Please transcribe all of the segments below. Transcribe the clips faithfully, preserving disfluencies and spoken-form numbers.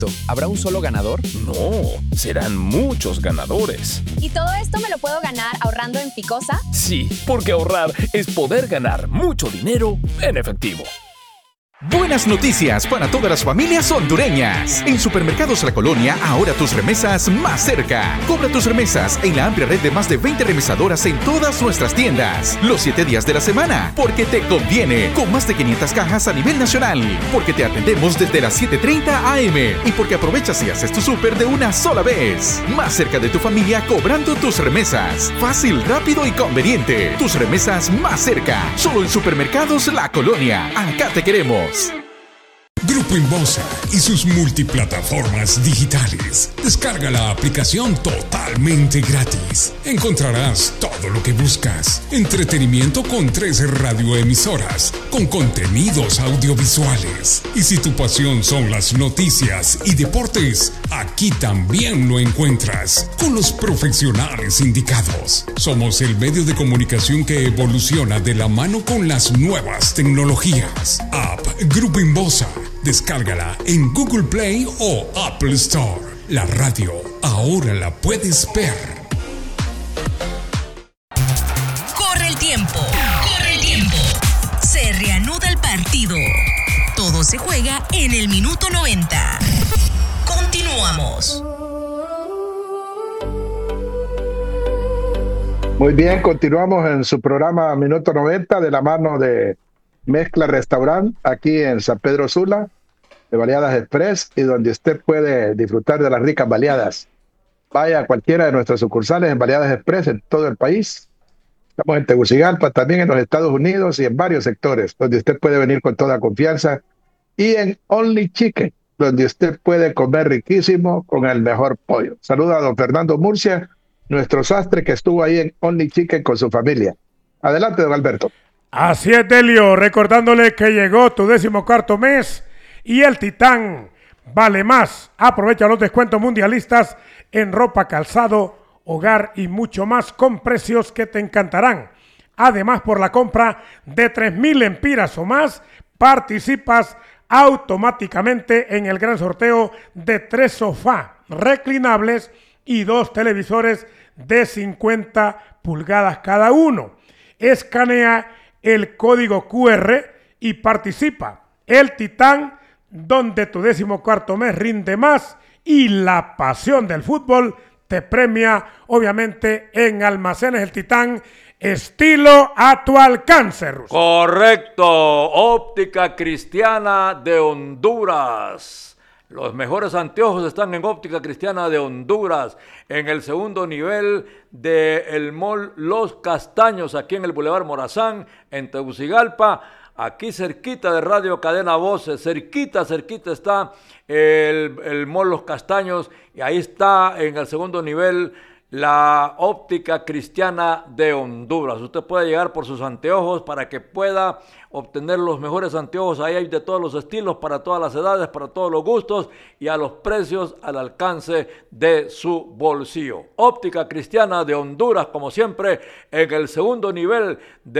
¿Habrá un solo ganador? No, serán muchos ganadores. ¿Y todo esto me lo puedo ganar ahorrando en Ficosa? Sí, porque ahorrar es poder ganar mucho dinero en efectivo. Buenas noticias para todas las familias hondureñas. En Supermercados La Colonia, ahora tus remesas más cerca. Cobra tus remesas en la amplia red de más de veinte remesadoras en todas nuestras tiendas. Los siete días de la semana, porque te conviene. Con más de quinientas cajas a nivel nacional. Porque te atendemos desde las siete treinta a eme. Y porque aprovechas y haces tu súper de una sola vez. Más cerca de tu familia cobrando tus remesas. Fácil, rápido y conveniente. Tus remesas más cerca. Solo en Supermercados La Colonia. Acá te queremos. Grupo Inbosa y sus multiplataformas digitales. Descarga la aplicación totalmente gratis. Encontrarás todo lo que buscas. Entretenimiento con trece radioemisoras, con contenidos audiovisuales. Y si tu pasión son las noticias y deportes, aquí también lo encuentras, con los profesionales indicados. Somos el medio de comunicación que evoluciona de la mano con las nuevas tecnologías. App Grupo Inbosa. Descárgala en Google Play o Apple Store. La radio ahora la puedes ver. Corre el tiempo, corre el tiempo. Se reanuda el partido. Todo se juega en el minuto noventa. Continuamos. Muy bien, continuamos en su programa Minuto noventa de la mano de Mezcla Restaurant, aquí en San Pedro Sula, de Baleadas Express, y donde usted puede disfrutar de las ricas baleadas. Vaya a cualquiera de nuestras sucursales en Baleadas Express en todo el país. Estamos en Tegucigalpa, también en los Estados Unidos y en varios sectores, donde usted puede venir con toda confianza. Y en Only Chicken, donde usted puede comer riquísimo con el mejor pollo. Saluda a don Fernando Murcia, nuestro sastre que estuvo ahí en Only Chicken con su familia. Adelante, don Alberto. Así es, Delio, recordándole que llegó tu decimocuarto mes y el Titán vale más. Aprovecha los descuentos mundialistas en ropa, calzado, hogar y mucho más con precios que te encantarán. Además, por la compra de tres mil lempiras o más, participas automáticamente en el gran sorteo de tres sofás reclinables y dos televisores de cincuenta pulgadas cada uno. Escanea el código cu erre y participa. El Titán, donde tu decimocuarto mes rinde más y la pasión del fútbol te premia, obviamente, en Almacenes El Titán, estilo a tu alcance, Ruso. Correcto, Óptica Cristiana de Honduras. Los mejores anteojos están en Óptica Cristiana de Honduras, en el segundo nivel del mall Los Castaños, aquí en el Boulevard Morazán, en Tegucigalpa, aquí cerquita de Radio Cadena Voces, cerquita, cerquita está el, el mall Los Castaños, y ahí está en el segundo nivel la Óptica Cristiana de Honduras. Usted puede llegar por sus anteojos para que pueda obtener los mejores anteojos. Ahí hay de todos los estilos, para todas las edades, para todos los gustos y a los precios al alcance de su bolsillo. Óptica Cristiana de Honduras, como siempre, en el segundo nivel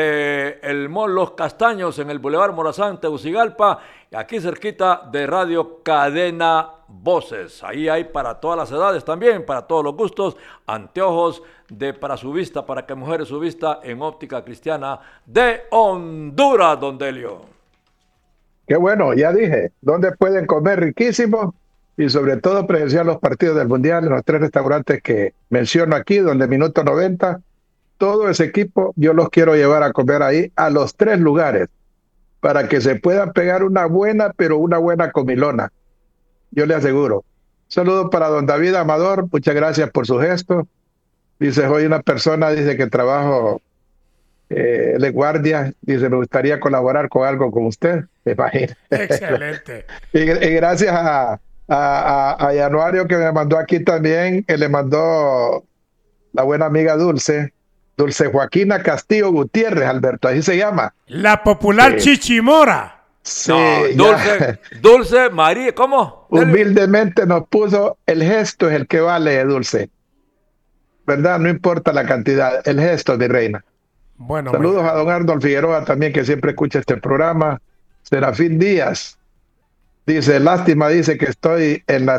del mall Los Castaños, en el Boulevard Morazán, Tegucigalpa, aquí cerquita de Radio Cadena Voces. Ahí hay para todas las edades también, para todos los gustos, anteojos de para su vista, para que mejore su vista en Óptica Cristiana de Honduras, don Delio. Qué bueno, ya dije, donde pueden comer riquísimo y sobre todo presenciar los partidos del Mundial en los tres restaurantes que menciono aquí, donde Minuto noventa, todo ese equipo yo los quiero llevar a comer ahí a los tres lugares para que se puedan pegar una buena, pero una buena comilona. Yo le aseguro. Saludo para don David Amador, muchas gracias por su gesto. Dice, hoy una persona dice que trabajo eh, de guardia, dice, me gustaría colaborar con algo con usted. Excelente. y, y gracias a, a, a, a Januario que me mandó aquí también, que le mandó la buena amiga Dulce, Dulce Joaquina Castillo Gutiérrez, Alberto, así se llama. La popular sí. Chichimora. Sí, no, Dulce, Dulce María, ¿cómo? Humildemente nos puso, el gesto es el que vale, Dulce. ¿Verdad? No importa la cantidad, el gesto, mi reina. Bueno, saludos bueno. a don Arnold Figueroa también, que siempre escucha este programa. Serafín Díaz dice, lástima, dice que estoy en la